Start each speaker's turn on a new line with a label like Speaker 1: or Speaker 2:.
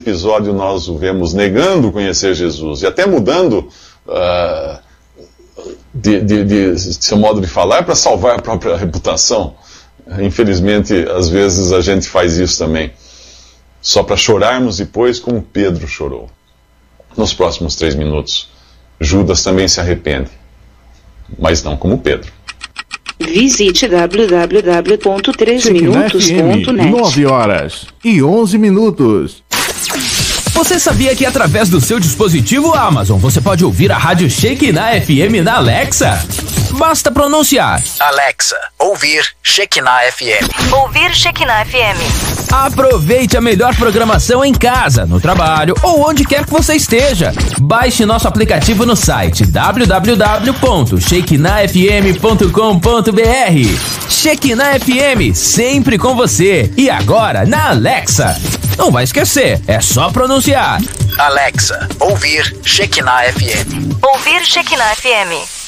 Speaker 1: episódio nós o vemos negando conhecer Jesus e até mudando de seu modo de falar para salvar a própria reputação. Infelizmente, às vezes a gente faz isso também, só para chorarmos depois como Pedro chorou. Nos próximos 3 minutos, Judas também se arrepende, mas não como Pedro.
Speaker 2: Visite www.3minutos.net.
Speaker 3: 9h11.
Speaker 4: Você sabia que através do seu dispositivo Amazon você pode ouvir a rádio Shekinah FM na Alexa? Basta pronunciar:
Speaker 5: Alexa, ouvir Shekinah FM.
Speaker 6: Ouvir Shekinah FM.
Speaker 4: Aproveite a melhor programação em casa, no trabalho ou onde quer que você esteja. Baixe nosso aplicativo no site www.shekinahfm.com.br. Shekinah FM, sempre com você. E agora na Alexa. Não vai esquecer, é só pronunciar:
Speaker 5: Alexa, ouvir Shekinah FM.
Speaker 6: Ouvir Shekinah FM.